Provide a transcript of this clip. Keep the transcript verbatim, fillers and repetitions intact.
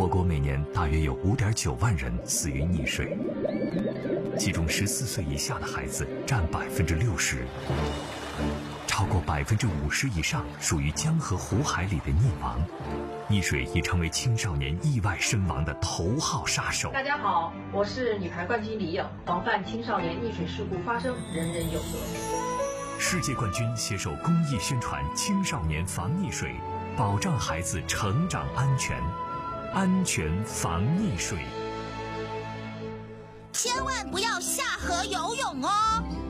我国每年大约有 五点九万人死于溺水，其中十四岁以下的孩子占百分之六十，超过百分之五十以上属于江河湖海里的溺亡。溺水已成为青少年意外身亡的头号杀手。 大家好，我是女排冠军李颖。防范青少年溺水事故发生，人人有责。 世界冠军携手公益宣传青少年防溺水，保障孩子成长安全。安全防溺水， 千万不要下河游泳哦。